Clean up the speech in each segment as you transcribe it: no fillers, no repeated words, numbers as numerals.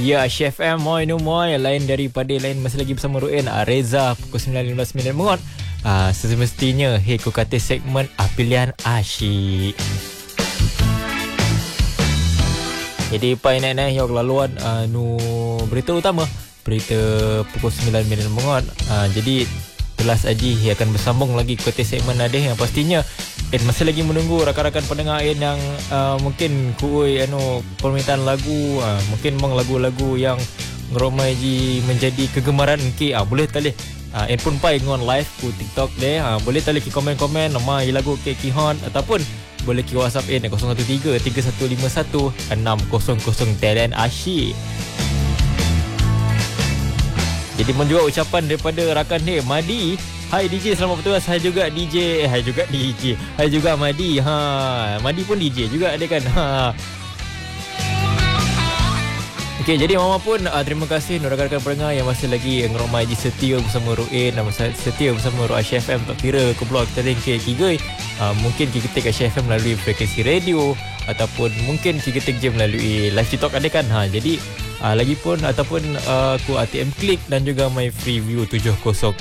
Ya, Chef M, moi no moi. Lain masih lagi bersama Ruin Reza, pukul 9.15 mengot. Semestinya ku kata segmen pilihan asyik. Jadi pai naik yang laluan berita utama, berita pukul 9 mengot. Jadi kelas Aji akan bersambung lagi ke segmen ada yang pastinya masih lagi menunggu rakan-rakan pendengar yang mungkin kuoi permintaan lagu, mungkin memang lagu-lagu yang ngeromai ji menjadi kegemaran ke boleh tali pun pai ngon live ku TikTok deh, boleh tali ki komen-komen nama lagu ke kihon ataupun boleh ki WhatsApp 013 3151 600 talent asyik. Jadi juga ucapan daripada rakan dia Madi. Hai DJ, selamat bertugas. Hai juga DJ. Hai juga Madi. Madi pun DJ juga dia kan. Okey, jadi mama pun terima kasih rakan-rakan pendengar yang masih lagi ngeromai setia bersama Ruin dan setia bersama Ruin FM. Tak kira ke blog kita ke Kigoi. Mungkin kita ke FM melalui frekuensi radio ataupun mungkin kita je melalui live TikTok ada kan. Jadi lagipun ataupun ku ATM Klik dan juga My Freeview 706.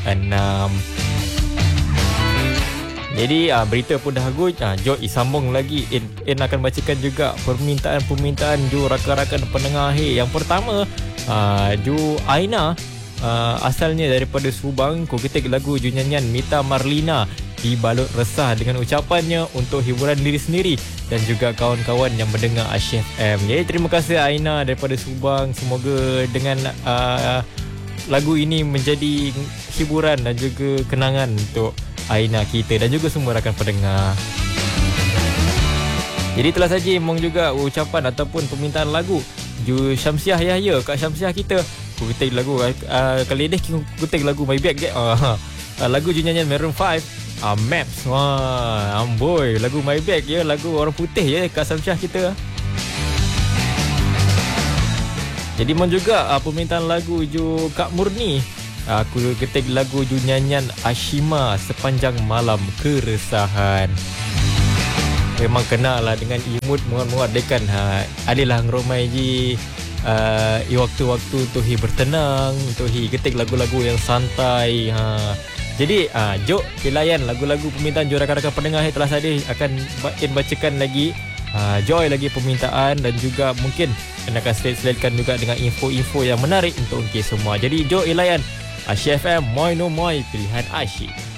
Jadi berita pun dah good. Jom sambung lagi. In akan bacakan juga permintaan ju rakan-rakan pendengar. Yang pertama, ju Aina, asalnya daripada Subang. Ku ketik lagu ju nyanyian Mita Marlina, dibalut resah dengan ucapannya untuk hiburan diri sendiri dan juga kawan-kawan yang mendengar Chef M. Jadi terima kasih Aina daripada Subang. Semoga dengan lagu ini menjadi hiburan dan juga kenangan untuk Aina kita dan juga semua rakan pendengar. Jadi telah saja memang juga ucapan ataupun permintaan lagu ju Syamsiah Yahya, Kak Syamsiah kita. Ku ketik lagu kali ini ku ketik lagu My Bag lagu ju nyanyian Maroon 5 Maps. Amboi, lagu My Bag ya, lagu orang putih ya Kak Syamsiah kita. Jadi memang juga permintaan lagu ju Kak Murni. Aku ketik lagu ju nyanyian Ashima Sepanjang Malam Keresahan. Memang kenal lah dengan imut muat-muat dekan. Adalah ngeromai ji waktu-waktu untuk bertenang, untuk ketik lagu-lagu yang santai. Jadi jok layan lagu-lagu permintaan ju rakan-rakan pendengar telah saya akan bacakan lagi. Joy lagi permintaan dan juga mungkin akan seletkan juga dengan info-info yang menarik untuk semua. Jadi jok layan Chef M, moi no moi, pilihan asyik.